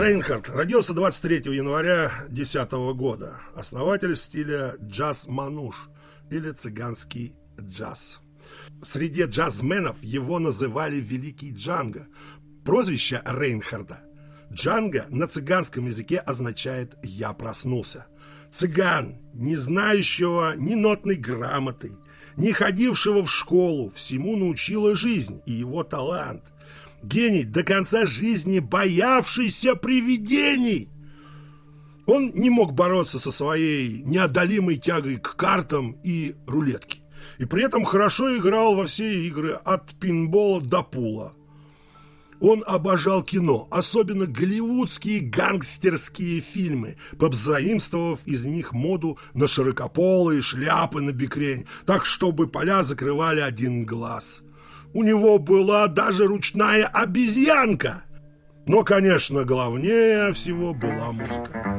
Рейнхард родился 23 января 2010 года. Основатель стиля джаз-мануш или цыганский джаз. В среде джазменов его называли «Великий Джанго». Прозвище Рейнхарда Джанго на цыганском языке означает «я проснулся». Цыган, не знающего ни нотной грамоты, не ходившего в школу, всему научила жизнь и его талант. Гений, до конца жизни боявшийся привидений. Он не мог бороться со своей неодолимой тягой к картам и рулетке. И при этом хорошо играл во все игры от пинбола до пула. Он обожал кино, особенно голливудские гангстерские фильмы, позаимствовав из них моду на широкополые шляпы на бикрень, так, чтобы поля закрывали один глаз. У него была даже ручная обезьянка. Но, конечно, главнее всего была музыка.